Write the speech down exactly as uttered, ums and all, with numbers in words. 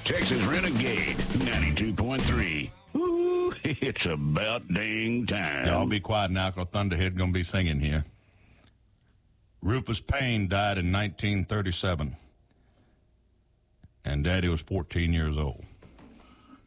Texas Renegade ninety-two point three. Ooh, it's about dang time. Yeah, I'll be quiet now because Thunderhead going to be singing here. Rufus Payne died in nineteen thirty-seven, and Daddy was fourteen years old.